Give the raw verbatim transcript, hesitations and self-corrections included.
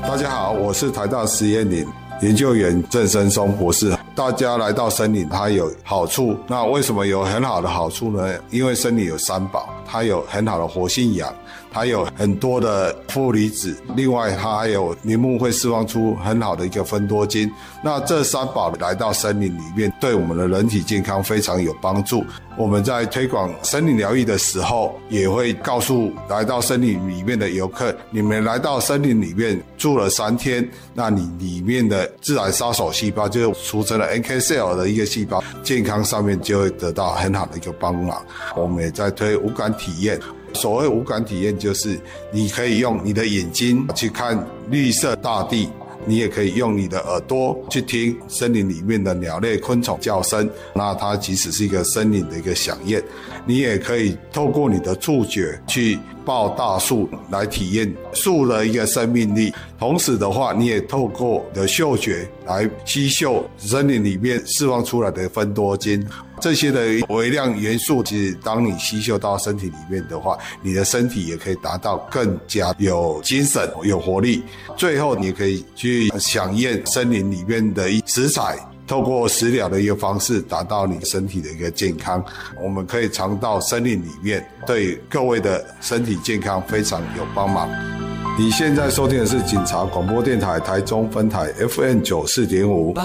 大家好，我是台大实验林研究员郑生松博士。大家来到森林，它有好处。那为什么有很好的好处呢？因为森林有三宝，它有很好的活性氧，它有很多的负离子，另外它还有林木会释放出很好的一个芬多精。那这三宝来到森林里面，对我们的人体健康非常有帮助。我们在推广森林疗愈的时候，也会告诉来到森林里面的游客，你们来到森林里面住了三天，那你里面的自然杀手细胞，就是俗称的 N K cell 的一个细胞，健康上面就会得到很好的一个帮忙。我们也在推无感体验。所谓无感体验，就是你可以用你的眼睛去看绿色大地，你也可以用你的耳朵去听森林里面的鸟类昆虫叫声，那它即使是一个森林的一个响宴。你也可以透过你的触觉去抱大树来体验树的一个生命力，同时的话你也透过你的嗅觉来吸嗅森林里面释放出来的芬多精。这些的微量元素，其实当你吸收到身体里面的话，你的身体也可以达到更加有精神有活力。最后你可以去享宴森林里面的食材，透过食疗的一个方式达到你身体的一个健康。我们可以尝到森林里面对各位的身体健康非常有帮忙。你现在收听的是警察广播电台台中分台 F M 九十四点五。